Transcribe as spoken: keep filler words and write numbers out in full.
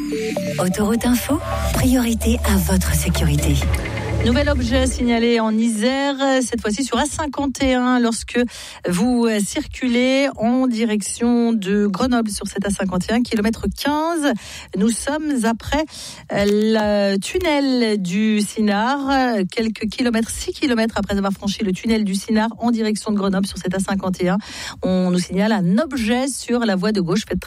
Autoroute Info, priorité à votre sécurité. Nouvel objet signalé en Isère, cette fois-ci sur A cinquante et un, lorsque vous circulez en direction de Grenoble sur cette A cinquante et un, kilomètre quinze. Nous sommes après le tunnel du Sinard, quelques kilomètres, six kilomètres après avoir franchi le tunnel du Sinard en direction de Grenoble sur cette A cinquante et un. On nous signale un objet sur la voie de gauche. Faites très